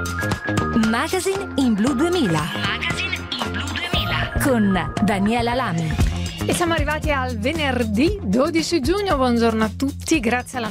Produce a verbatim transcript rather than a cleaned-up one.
Magazine in Blu duemila. Magazine in Blu duemila con Daniela Lami. E siamo arrivati al venerdì dodici giugno. Buongiorno a tutti, grazie alla